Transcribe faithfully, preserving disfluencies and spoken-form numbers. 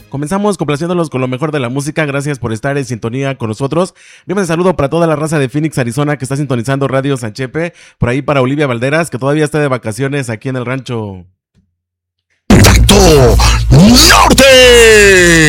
Comenzamos complaciéndolos con lo mejor de la música. Gracias por estar en sintonía con nosotros. Bien, un saludo para toda la raza de Phoenix, Arizona, que está sintonizando Radio Sanchepe. Por ahí para Olivia Valderas, que todavía está de vacaciones aquí en el rancho. ¡Impacto Norte!